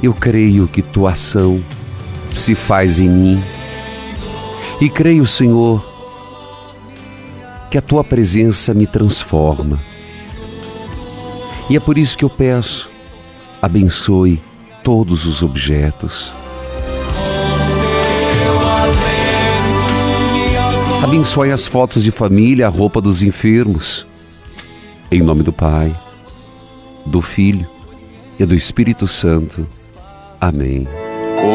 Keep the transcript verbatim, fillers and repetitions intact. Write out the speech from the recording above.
Eu creio que tua ação se faz em mim. E creio, Senhor, que a tua presença me transforma. E é por isso que eu peço, abençoe todos os objetos. Abençoe as fotos de família, a roupa dos enfermos. Em nome do Pai, do Filho e do Espírito Santo. Amém.